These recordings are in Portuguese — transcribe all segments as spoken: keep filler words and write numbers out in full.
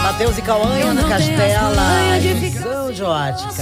Matheus e Cauã, Ana Castela, visão de ótica.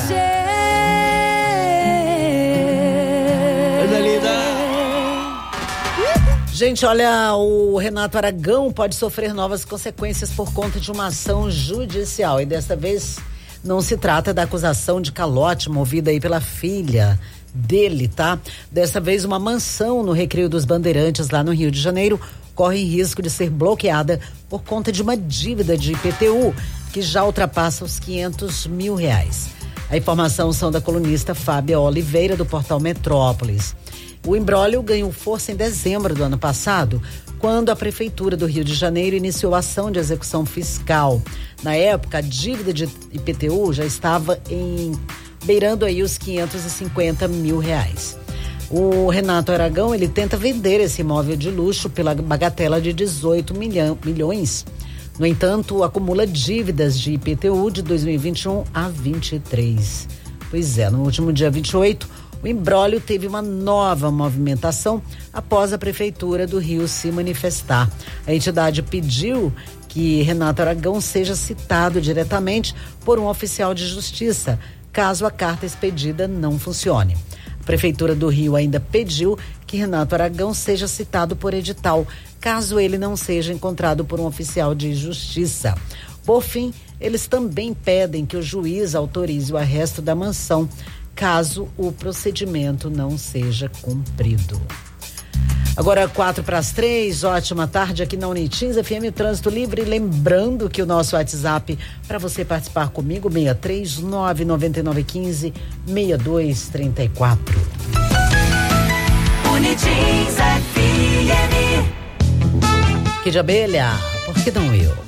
Gente, olha, o Renato Aragão pode sofrer novas consequências por conta de uma ação judicial. E desta vez não se trata da acusação de calote movida aí pela filha dele, tá? Dessa vez uma mansão no Recreio dos Bandeirantes, lá no Rio de Janeiro, corre risco de ser bloqueada por conta de uma dívida de I P T U que já ultrapassa os quinhentos mil reais. A informação são da colunista Fábia Oliveira, do portal Metrópolis. O imbróglio ganhou força em dezembro do ano passado, quando a Prefeitura do Rio de Janeiro iniciou a ação de execução fiscal. Na época, a dívida de I P T U já estava em, beirando aí os quinhentos e cinquenta mil reais. O Renato Aragão, ele tenta vender esse imóvel de luxo pela bagatela de dezoito milhões. No entanto, acumula dívidas de I P T U de dois mil e vinte e um a vinte e três. Pois é, no último dia vinte e oito, o imbróglio teve uma nova movimentação após a Prefeitura do Rio se manifestar. A entidade pediu que Renato Aragão seja citado diretamente por um oficial de justiça, caso a carta expedida não funcione. A Prefeitura do Rio ainda pediu que Renato Aragão seja citado por edital, caso ele não seja encontrado por um oficial de justiça. Por fim, eles também pedem que o juiz autorize o arresto da mansão, caso o procedimento não seja cumprido. Agora, quatro para as três, ótima tarde aqui na Unitins F M Trânsito Livre. Lembrando que o nosso WhatsApp para você participar comigo, seis três nove nove nove um cinco seis dois três quatro. Unitins F M. Que de abelha, por que não eu?